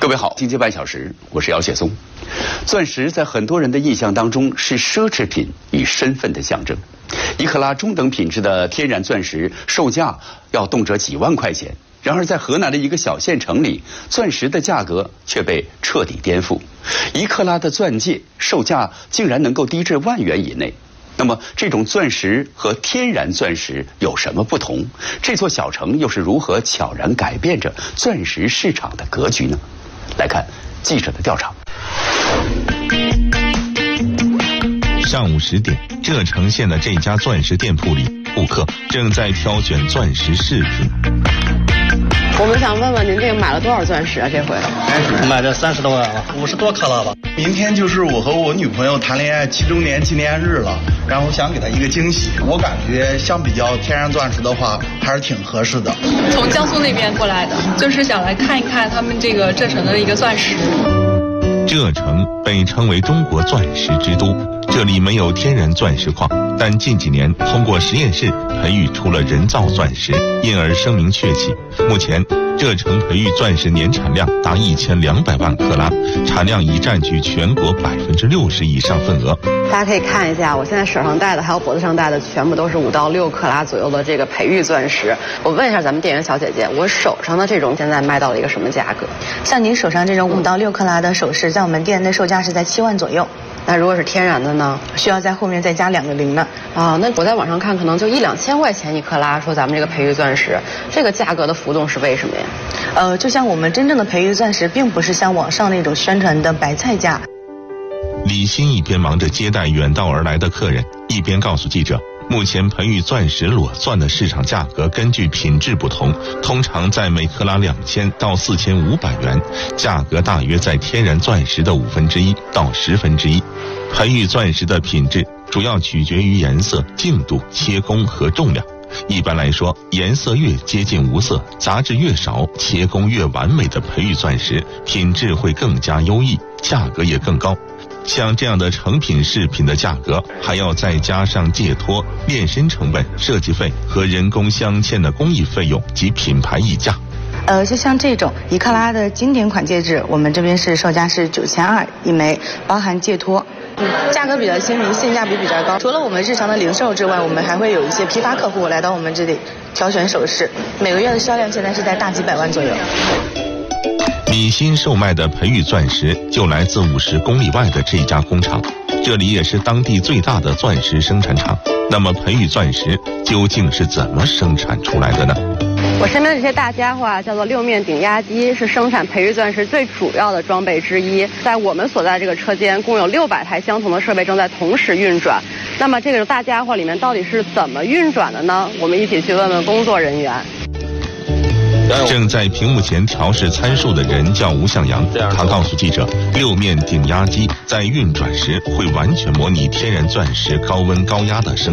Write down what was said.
各位好，经济半小时，我是姚雪松。钻石在很多人的印象当中是奢侈品与身份的象征。1克拉中等品质的天然钻石售价要动辄几万块钱，然而在河南的一个小县城里，钻石的价格却被彻底颠覆。1克拉的钻戒售价竟然能够低至1万元以内。那么这种钻石和天然钻石有什么不同？这座小城又是如何悄然改变着钻石市场的格局呢？来看记者的调查。 上午10点，浙城县的这家钻石店铺里，顾客正在挑选钻石饰品。 我们想问问您，这个买了多少钻石啊？这回买了30多万了，50多克拉吧。 明天就是我和我女朋友谈恋爱7周年纪念日了，然后想给她一个惊喜。我感觉相比较天然钻石的话，还是挺合适的。 从江苏那边过来的，就是想来看一看他们这个浙城的一个钻石。 浙城被称为中国钻石之都，这里没有天然钻石矿，但近几年通过实验室培育出了人造钻石，因而声名鹊起。目前浙城培育钻石年产量达1200万克拉，产量已占据全国60%以上份额。 大家可以看一下，我现在手上戴的还有脖子上戴的，全部都是5到6克拉左右的这个培育钻石。我问一下咱们店员小姐姐，我手上的这种现在卖到了一个什么价格？ 像您手上这种5到6克拉的首饰，在我们店内售价是在7万左右。 那如果是天然的呢？ 需要在后面再加2个0呢。 啊，那我在网上看，可能就1-2千块钱1克拉。说咱们这个培育钻石，这个价格的浮动是为什么呀？ 就像我们真正的培育钻石，并不是像网上那种宣传的白菜价。 李欣一边忙着接待远道而来的客人，一边告诉记者，目前培育钻石裸钻的市场价格根据品质不同，通常在每克拉2000到4500元，价格大约在天然钻石的1/5到1/10。培育钻石的品质主要取决于颜色、净度、切工和重量。一般来说，颜色越接近无色，杂质越少，切工越完美的培育钻石，品质会更加优异，价格也更高。像这样的成品饰品的价格，还要再加上戒托、炼身成本、设计费和人工镶嵌的工艺费用及品牌溢价。 就像这种1克拉的经典款戒指，我们这边是售价是9200一枚，包含戒托。价格比较亲民，性价比比较高。除了我们日常的零售之外，我们还会有一些批发客户来到我们这里挑选首饰，每个月的销量现在是在大几百万左右。 李欣售卖的培育钻石就来自50公里外的这家工厂，这里也是当地最大的钻石生产厂。那么培育钻石究竟是怎么生产出来的呢？ 我身边的这些大家伙啊，叫做6面顶压机，是生产培育钻石最主要的装备之一。在我们所在这个车间，共有600台相同的设备正在同时运转。那么这个大家伙里面到底是怎么运转的呢？我们一起去问问工作人员。 正在屏幕前调试参数的人叫吴向阳，他告诉记者，6面顶压机在运转时会完全模拟天然钻石高温高压的生